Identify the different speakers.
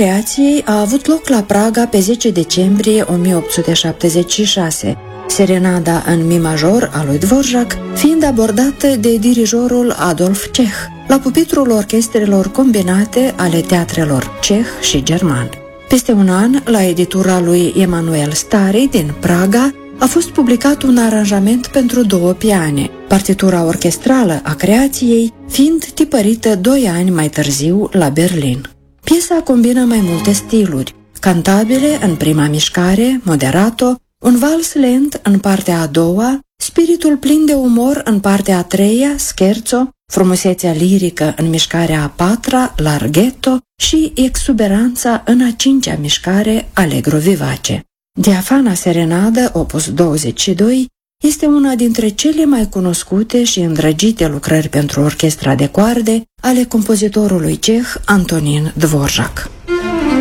Speaker 1: creației a avut loc la Praga pe 10 decembrie 1876, serenada în mi major a lui Dvorak fiind abordată de dirijorul Adolf Cech, la pupitrul orchestrelor combinate ale teatrelor ceh și german. Peste un an, la editura lui Emanuel Stary din Praga, a fost publicat un aranjament pentru 2 piane, partitura orchestrală a creației fiind tipărită 2 ani mai târziu la Berlin. Piesa combină mai multe stiluri: cantabile în prima mișcare, moderato, un vals lent în partea a doua, spiritul plin de umor în partea a treia, scherzo, frumusețea lirică în mișcarea a patra, larghetto, și exuberanța în a cincea mișcare, allegro vivace. Diafana serenadă, opus 22, este una dintre cele mai cunoscute și îndrăgite lucrări pentru orchestra de coarde ale compozitorului ceh Antonín Dvořák.